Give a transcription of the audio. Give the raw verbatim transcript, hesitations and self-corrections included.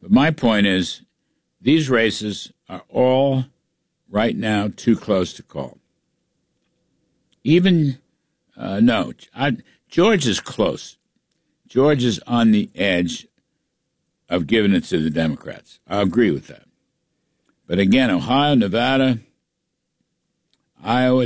But my point is, these races are all right now too close to call. Even, uh, no, I, George is close. George is on the edge of giving it to the Democrats. I agree with that. But again, Ohio, Nevada, Iowa,